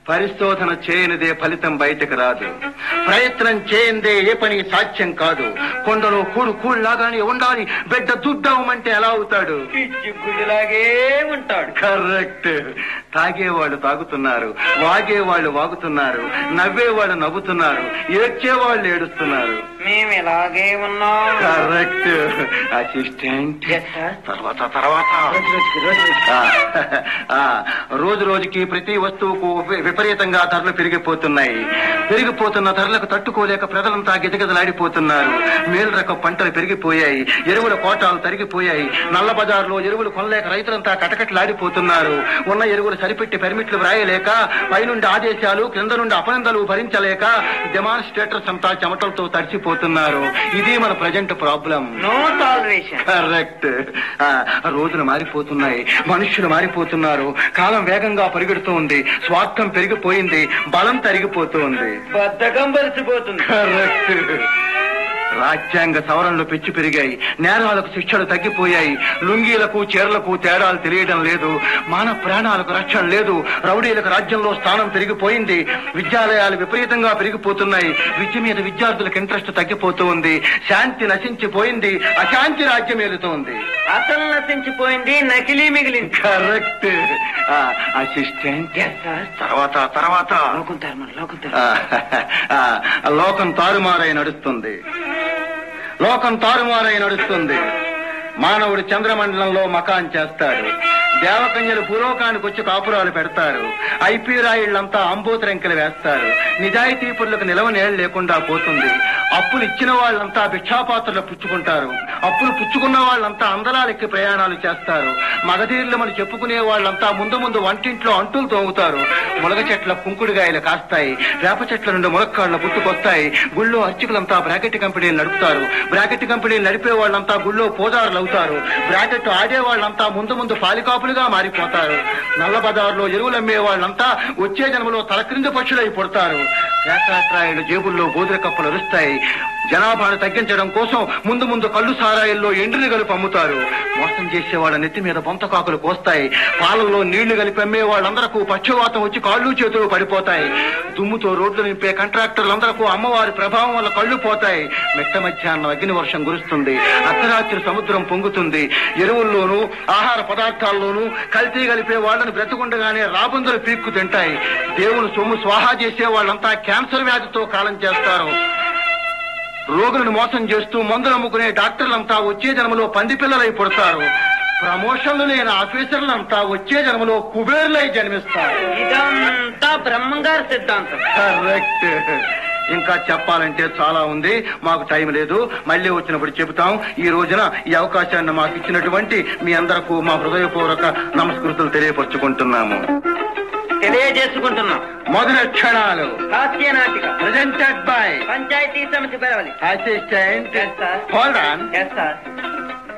పరిశోధన చేయనిదే ఫలితం బయటకు రాదు. ప్రయత్నం చేయందే ఏ పని సాధ్యం కాదు. కొండలో కూడులాగానే ఉండాలి. బిడ్డ దుడ్డవమంటే ఎలా అవుతాడు? గుడిలాగే ఉంటాడు. కరెక్ట్. తాగేవాళ్ళు తాగుతున్నారు, వాగేవాళ్ళు వాగుతున్నారు, నవ్వేవాళ్ళు నవ్వుతున్నారు, ఏడ్చేవాళ్ళు ఏడుస్తున్నారు. మేము ఇలాగే ఉన్నాం. కరెక్ట్. అసిస్టెంట్ తర్వాత రోజు రోజుకి ప్రతి వస్తువుకు విపరీతంగా ధరలు పెరిగిపోతున్నాయి. పెరిగిపోతున్న ధరలకు తట్టుకోలేక ప్రజలంతా గిజగిజలాడిపోతున్నారు. మేలు రకం పంటలు పెరిగిపోయాయి, ఎరువుల కోటాలు తరిగిపోయాయి. నల్ల బజార్లో ఎరువులు కొనలేక రైతులంతా కటకట్లాడిపోతున్నారు. ఉన్న ఎరువులు సరిపెట్టి పర్మిట్లు వ్రాయలేక, పైనుండి ఆదేశాలు, క్రింద నుండి అపనిందలు భరించలేక డెమాన్స్ట్రేటర్స్ అంతా చెమటలతో తడిసిపోతున్నారు. ఇది మన present problem. No salvation. Correct. రోజులు మారిపోతున్నాయి, మనుష్యులు మారిపోతున్నారు. కాలం వేగంగా పరిగెడుతోంది. స్వార్థం పెరిగిపోయింది, బలం తరిగిపోతుంది, బద్ధకం పరిచిపోతుంది. కరెక్ట్. రాజ్యాంగ సవరణలు పెంచి పెరిగాయి, నేరాలకు శిక్షలు తగ్గిపోయాయి, లుంగీలకు చీరలకు తేడాలు తెలియడం లేదు, మానవ ప్రాణాలకు రక్షణ లేదు, రౌడీలకు రాజ్యంలో స్థానం పెరిగిపోయింది, విద్యాలయాలు విపరీతంగా పెరిగిపోతున్నాయి, విద్య మీద విద్యార్థులకు ఇంట్రెస్ట్ తగ్గిపోతూ ఉంది, శాంతి నశించిపోయింది, అశాంతి రాజ్యం ఏలుతోంది. అసలు నశించిపోయింది, నకిలీ మిగిలింది. కరెక్ట్. అసిస్టెంట్ తర్వాత లోకం తారుమారై నడుస్తుంది. మానవుడు చంద్రమండలంలో మకాన్ చేస్తాడు. దేవకన్యలు భూలోకానికి వచ్చి కాపురాలు పెడతారు. ఐపీ రాయిళ్లంతా అంబోతరెంకలు వేస్తారు. నిజాయితీ పనులకు నిలవ నేళ్ళు లేకుండా పోతుంది. అప్పులు ఇచ్చిన వాళ్ళంతా భిక్షాపాత్రలు పుచ్చుకుంటారు. అప్పులు పుచ్చుకున్న వాళ్ళంతా అందలాలెక్కి ప్రయాణాలు చేస్తారు. మగధీరులు మనం చెప్పుకునే వాళ్ళంతా ముందు ముందు వంటింట్లో అంటులు తోముతారు. మునగ చెట్ల కుంకుడుగాయలు కాస్తాయి. వేప చెట్ల నుండి మునక్కాళ్లు పుట్టుకొస్తాయి. గుళ్ళో అర్చకులంతా బ్రాకెట్ కంపెనీలు నడుపుతారు. బ్రాకెట్ కంపెనీలు నడిపే వాళ్ళంతా గుళ్ళో పూజారులు అవుతారు. బ్రాకెట్ ఆడే వాళ్ళంతా ముందు ముందు పాలికాపులుగా మారిపోతారు. నల్ల బజార్లో ఎరువులు అమ్మే వాళ్ళంతా వచ్చే జన్మలో తలక్రింద పక్షులై పుడతారు. పేకాట్రాయులు జేబుల్లో బోధుల కప్పలు అరుస్తాయి. జనాభాను తగ్గించడం కోసం ముందు ముందు కళ్ళు సారాయిల్లో ఎండ్రిని కలిపి అమ్ముతారు. మోసం చేసే వాళ్ళ నెత్తి మీద బొంతకాకులు కోస్తాయి. పాలల్లో నీళ్లు కలిపి అమ్మే వాళ్ళందరకు పక్షవాతం వచ్చి కాళ్ళు చేతులు పడిపోతాయి. దుమ్ముతో రోడ్లు నింపే కాంట్రాక్టర్లందరకు అమ్మవారి ప్రభావం వల్ల కళ్ళు పోతాయి. మిట్ట మధ్యాహ్నం అగ్ని వర్షం కురుస్తుంది. అర్ధరాత్రి సముద్రం పొంగుతుంది. ఎరువుల్లోనూ ఆహార పదార్థాల్లోనూ కల్తీ కలిపే వాళ్ళని బ్రతుకుండగానే రాబందులు పీక్కు తింటాయి. దేవుని సొమ్ము స్వాహా చేసే వాళ్ళంతా క్యాన్సర్ వ్యాధితో కాలం చేస్తారు. రోగులను మోసం చేస్తూ మందులు అమ్ముకునే డాక్టర్లంతా వచ్చే జన్మలో పంది పిల్లలై పుడతారు. ప్రమోషన్లు లేని ఆఫీసర్లంతా వచ్చే జన్మలో కుబేర్లై జన్మిస్తారు. ఇదంతా బ్రహ్మంగారి సిద్ధాంతం. కరెక్ట్. ఇంకా చెప్పాలంటే చాలా ఉంది, మాకు టైం లేదు. మళ్ళీ వచ్చినప్పుడు చెబుతాం. ఈ రోజున ఈ అవకాశాన్ని మాకు ఇచ్చినటువంటి మీ అందరకు మా హృదయపూర్వక నమస్కృతులు తెలియపరుచుకుంటున్నాము. తెలియజేసుకుంటున్నాం. మొదటి క్షణాలు హాస్య నాటిక ప్రెజెంటెడ్ బై పంచాయతీ సమితి Peravali assistant. Yes, sir. Hold on. Yes, sir.